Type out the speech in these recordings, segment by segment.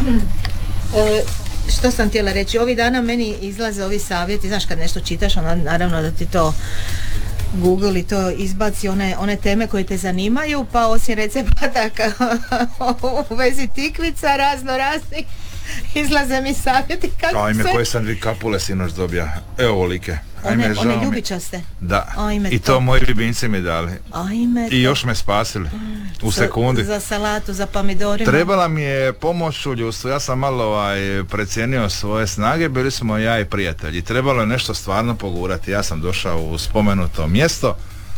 Što sam htjela reći, ovih dana meni izlaze ovi savjeti, znaš kad nešto čitaš, onda naravno da ti to Google i to izbaci one teme koje te zanimaju, pa osim recepata u vezi tikvica razno raznih, izlaze mi savjeti kako Ajme, se... koje sam dvi kapule sinoć dobija, evo volike. One ljubičaste. Da, ajme, i to moji ljubimci mi dali. Ajme, i još me spasili u sekundi. Za salatu, za pomidorima. Trebala mi je pomoć u ljudstvu, ja sam malo precijenio svoje snage, bili smo ja i prijatelji. Trebalo je nešto stvarno pogurati, ja sam došao u spomenuto mjesto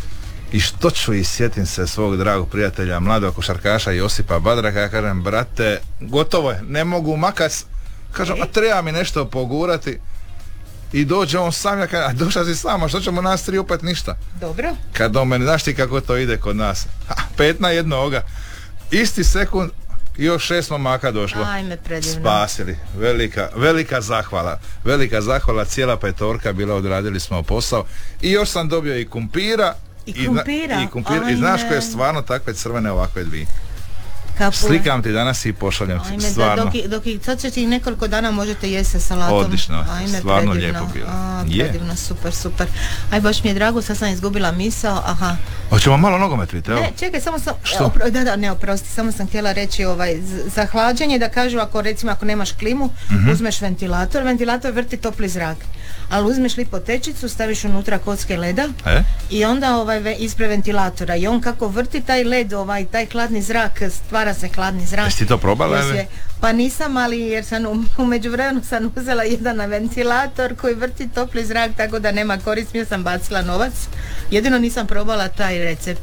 i što ću i sjetim se svog dragog prijatelja, mladog košarkaša Josipa Badraka, ja kažem, brate, gotovo je, ne mogu makac, kažem, a treba mi nešto pogurati. I dođe on sam, ja kažem, a došao si sama, što ćemo nas tri opet ništa. Dobro. Kad on meni, znaš ti kako to ide kod nas, 5 na jednoga, isti sekund, još 6 momaka došlo. Ajme, predivno. Spasili, velika zahvala, cijela petorka bila, odradili smo posao i još sam dobio i kumpira. I kumpira. I znaš koje je stvarno takve crvene ovakve dvije. Kapule. Slikam ti danas i pošaljem ti, stvarno. Dok sad će ti nekoliko dana možete jesti sa salatom. Odlično, stvarno lijepo bilo. Predivno, super. Aj, baš mi je drago, sad sam izgubila misao, aha. Hoćemo malo nogomet vidjeti, evo. Ne, čekaj, samo sam... Što? Oprosti, samo sam htjela reći za hlađenje, da kažu, ako nemaš klimu, uzmeš ventilator vrti topli zrak. Ali uzmeš lipotečicu, staviš unutra kocke leda i onda ispred ventilatora i on kako vrti taj led, taj hladni zrak, stvara se hladni zrak. Jesi ti to probala ili? Pa nisam, ali jer sam u međuvremenu sam uzela jedan ventilator koji vrti topli zrak, tako da nema korist, mi sam bacila novac. Jedino nisam probala taj recept.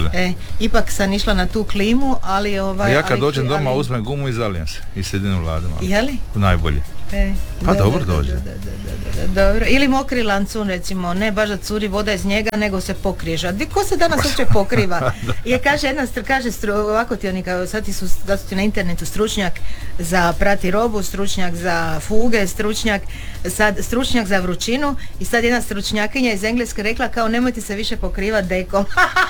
Ipak sam išla na tu klimu, ali ja kad dođem doma uzmem gumu i zalijem se i sedim u vladu. Jeli? Najbolje. Pa dobro dođe. Dobro. Ili mokri lancun, recimo, ne baš da curi voda iz njega, nego se pokriža. Ko se danas uopće pokriva? Jer ovako ti oni, sad su ti na internetu stručnjak za prati robu, stručnjak za fuge, stručnjak za vrućinu i sad jedna stručnjakinja iz Engleske rekla kao nemojte se više pokrivati dekom.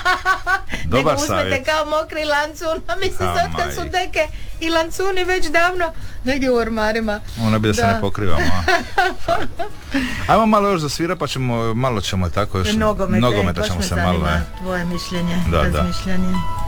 Dobar nego uzmete savjet. kao mokri lancun, a mislim sad kad su deke i lancuni već davno negdje u ormarima. Ona bi da se ne pokrivamo. Ajmo malo još zasvira pa ćemo tako još nogometa ćemo se malo. Tvoje mišljenje, da, razmišljanje.